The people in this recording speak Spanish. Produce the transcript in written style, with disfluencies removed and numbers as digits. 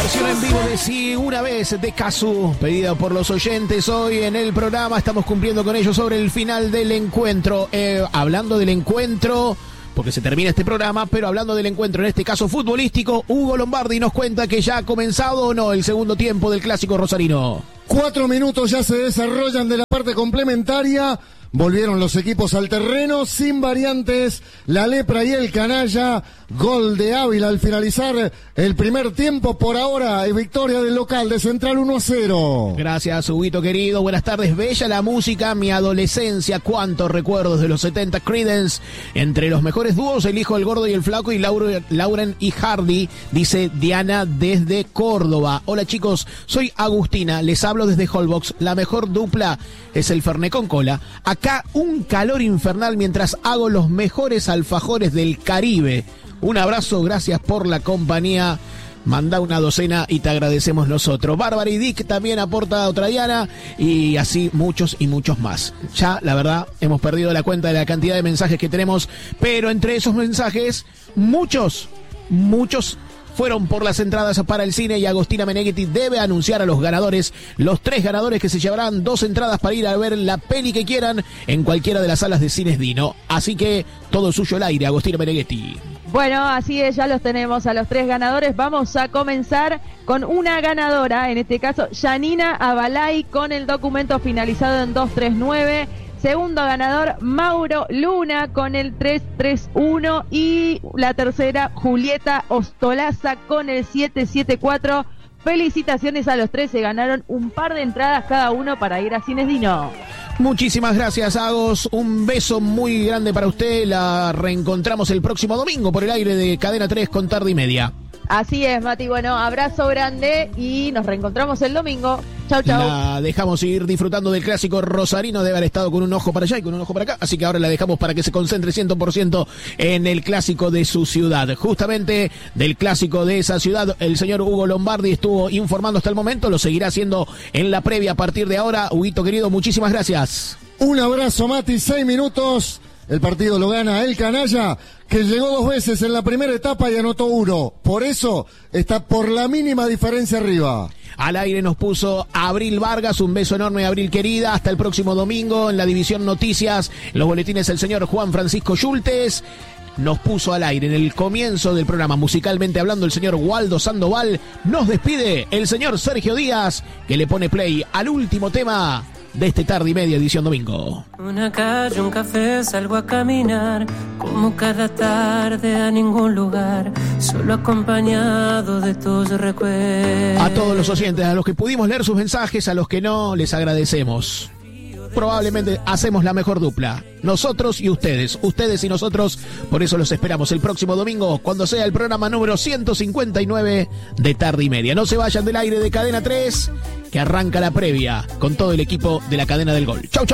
versión en vivo de Sí Una Vez de Cazzu, pedida por los oyentes. Hoy en el programa estamos cumpliendo con ellos sobre el final del encuentro. Hablando del encuentro, porque se termina este programa, pero hablando del encuentro, en este caso futbolístico, Hugo Lombardi nos cuenta que ya ha comenzado o no el segundo tiempo del clásico rosarino. 4 minutos ya se desarrollan de la parte complementaria. Volvieron los equipos al terreno sin variantes, la Lepra y el Canalla. Gol de Ávila al finalizar el primer tiempo. Por ahora, victoria del local de Central 1-0. Gracias, Huguito querido. Buenas tardes. Bella la música, mi adolescencia. Cuántos recuerdos de los 70. Creedence. Entre los mejores dúos, el hijo del gordo y el flaco y Lauren y Hardy, dice Diana desde Córdoba. Hola chicos, soy Agustina, les hablo desde Holbox. La mejor dupla es el Fernet con cola. Acá un calor infernal mientras hago los mejores alfajores del Caribe. Un abrazo, gracias por la compañía. Manda una docena y te agradecemos nosotros. Bárbara y Dick también aporta otra Diana. Y así muchos y muchos más. Ya, la verdad, hemos perdido la cuenta de la cantidad de mensajes que tenemos. Pero entre esos mensajes, muchos fueron por las entradas para el cine y Agostina Meneghetti debe anunciar a los ganadores, los 3 ganadores que se llevarán 2 entradas para ir a ver la peli que quieran en cualquiera de las salas de Cines Dino. Así que todo suyo al aire, Agostina Meneghetti. Bueno, así es, ya los tenemos a los 3 ganadores. Vamos a comenzar con una ganadora, en este caso Yanina Abalay, con el documento finalizado en 239. Segundo ganador, Mauro Luna, con el 331. Y la tercera, Julieta Ostolaza, con el 774. Felicitaciones a los 3, se ganaron un par de entradas cada uno para ir a Cines Dino. Muchísimas gracias, Agos. Un beso muy grande para usted. La reencontramos el próximo domingo por el aire de Cadena 3 con Tarde y Media. Así es, Mati. Bueno, abrazo grande y nos reencontramos el domingo. Chau, chau. La dejamos ir disfrutando del clásico rosarino. Debe haber estado con un ojo para allá y con un ojo para acá. Así que ahora la dejamos para que se concentre 100% en el clásico de su ciudad. Justamente del clásico de esa ciudad, el señor Hugo Lombardi estuvo informando hasta el momento. Lo seguirá haciendo en la previa a partir de ahora. Huguito querido, muchísimas gracias. Un abrazo, Mati. 6 minutos. El partido lo gana el Canalla, que llegó 2 veces en la primera etapa y anotó 1. Por eso está por la mínima diferencia arriba. Al aire nos puso Abril Vargas, un beso enorme, Abril querida. Hasta el próximo domingo en la división noticias, en los boletines el señor Juan Francisco Schultes. Nos puso al aire en el comienzo del programa, musicalmente hablando, el señor Waldo Sandoval. Nos despide el señor Sergio Díaz, que le pone play al último tema de este Tarde y Media edición domingo. Una calle, un café, salgo a caminar, como cada tarde a ningún lugar, solo acompañado de tus recuerdos. A todos los oyentes, a los que pudimos leer sus mensajes, a los que no, les agradecemos. Probablemente hacemos la mejor dupla, nosotros y ustedes y nosotros. Por eso los esperamos el próximo domingo, cuando sea el programa número 159 de Tarde y Media. No se vayan del aire de Cadena 3, que arranca la previa con todo el equipo de la Cadena del Gol. Chau, chau.